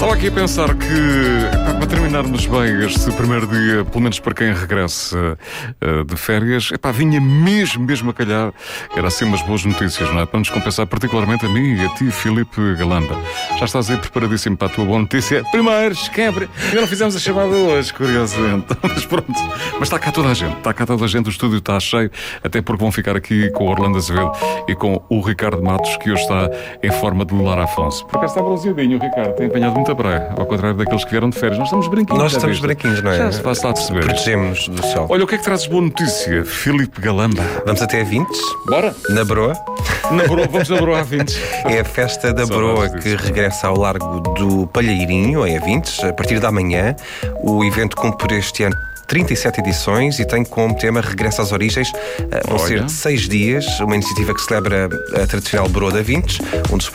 Estava aqui a pensar que, para terminarmos bem este primeiro dia, pelo menos para quem regressa de férias, vinha mesmo a calhar. Era assim umas boas notícias, não é? Para nos compensar particularmente a mim e a ti, Filipe Galamba. Já estás aí preparadíssimo para a tua boa notícia? Primeiro, quebra. Ainda não fizemos a chamada hoje, curiosamente. Mas pronto. Mas está cá toda a gente. O estúdio está cheio, até porque vão ficar aqui com o Orlando Azevedo e com o Ricardo Matos, que hoje está em forma de Lara Afonso. Por acaso está bronzeadinho o Ricardo, tem apanhado muita praia, ao contrário daqueles que vieram de férias. Nós estamos branquinhos. Não é? Já se faz lá de perceber. Protegemos do sol. Olha, o que é que trazes boa notícia, Filipe Galamba? Vamos até a Vintes? Bora? Na Broa. Vamos na Broa a Vintes. É a festa da Broa que regressa ao Largo do Palheirinho, em Avintes, a partir da manhã. O evento cumpre este ano 37 edições e tem como tema Regresso às Origens. Vão ser 6 dias, uma iniciativa que celebra a tradicional Broa de Avintes, onde se